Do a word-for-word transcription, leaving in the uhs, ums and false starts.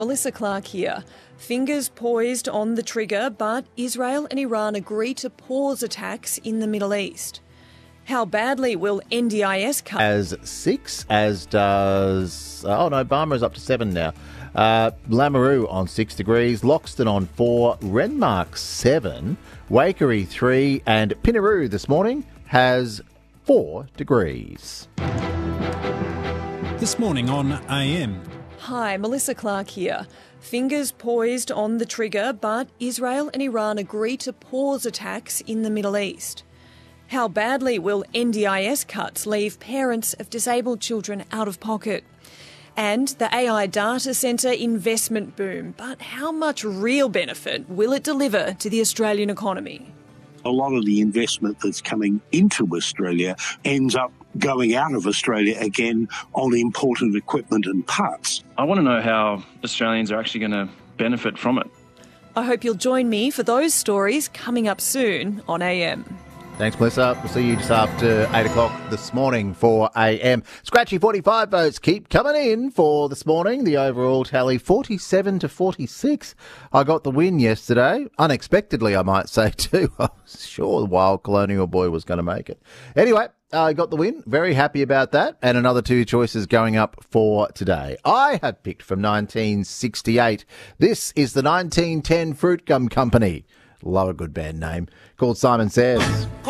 Melissa Clark here. Fingers poised on the trigger, but Israel and Iran agree to pause attacks in the Middle East. How badly will N D I S cut? As six, as does... Oh, no, Barmer is up to seven now. Uh, Lamoureux on six degrees, Loxton on four, Renmark seven, Waikerie three, and Pinaroo this morning has four degrees. This morning on A M. Hi, Melissa Clark here. Fingers poised on the trigger, but Israel and Iran agree to pause attacks in the Middle East. How badly will N D I S cuts leave parents of disabled children out of pocket? And the A I data centre investment boom, but how much real benefit will it deliver to the Australian economy? A lot of the investment that's coming into Australia ends up going out of Australia again on imported equipment and parts. I want to know how Australians are actually going to benefit from it. I hope you'll join me for those stories coming up soon on A M. Thanks, Melissa. We'll see you just after eight o'clock this morning for A M. Scratchy forty-five votes keep coming in for this morning. The overall tally, forty-seven to forty-six. I got the win yesterday. Unexpectedly, I might say, too. I was sure the wild colonial boy was going to make it. Anyway, I got the win. Very happy about that. And another two choices going up for today. I have picked from nineteen sixty-eight. This is the nineteen ten Fruit Gum Company. Love a good band name. Called Simon Says.